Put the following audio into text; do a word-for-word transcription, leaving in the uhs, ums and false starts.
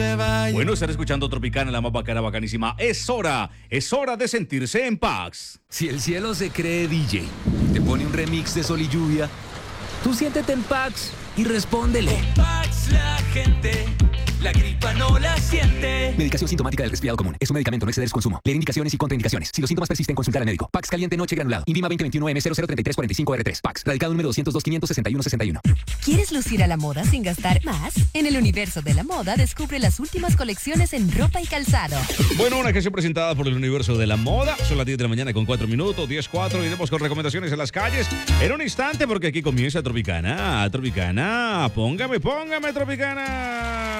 Bueno, estar escuchando Tropicana, la más bacana, bacanísima. Es hora, es hora de sentirse en Pax. Si el cielo se cree D J, te pone un remix de Sol y Lluvia, tú siéntete en Pax y respóndele. En Pax la gente, la gripa no la siente. Medicación sintomática del resfriado común. Es un medicamento, no exceder su consumo. Leer indicaciones y contraindicaciones. Si los síntomas persisten, consultar al médico. Pax caliente noche granulado. Invima veinte veintiuno M cero cero treinta y tres cuarenta y cinco R tres. Pax. Radicado número doscientos dos quinientos sesenta y uno sesenta y uno. ¿Quieres lucir a la moda sin gastar más? En el universo de la moda descubre las últimas colecciones en ropa y calzado. Bueno, una canción presentada por el universo de la moda. Son las diez de la mañana con cuatro minutos, diez cuatro. Iremos con recomendaciones en las calles en un instante porque aquí comienza Tropicana. Tropicana, póngame, póngame Tropicana.